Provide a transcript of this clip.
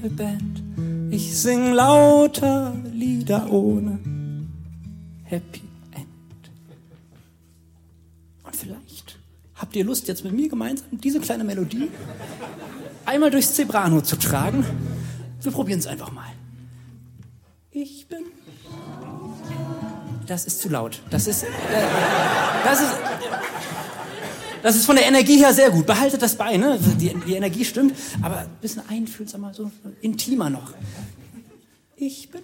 Band. Ich sing lauter Lieder ohne Happy End. Und vielleicht habt ihr Lust, jetzt mit mir gemeinsam diese kleine Melodie einmal durchs Zebrano zu tragen. Wir probieren es einfach mal. Ich bin... Das ist zu laut. Das ist von der Energie her sehr gut. Behaltet das bei, ne? Die Energie stimmt, aber ein bisschen einfühlsamer, so intimer noch. Ich bin